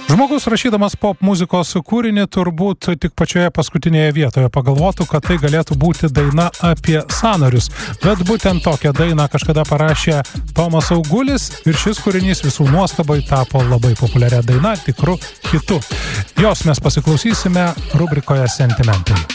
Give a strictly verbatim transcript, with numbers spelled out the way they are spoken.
Žmogus rašydamas pop muzikos kūrinį turbūt tik pačioje paskutinėje vietoje pagalvotų, kad tai galėtų būti daina apie sąnarius. Bet būtent tokią dainą kažkada parašė Tomas Augulis ir šis kūrinys visų nuostabai tapo labai populiaria daina, tikru hitu. Jos mes pasiklausysime rubrikoje Sentimentai.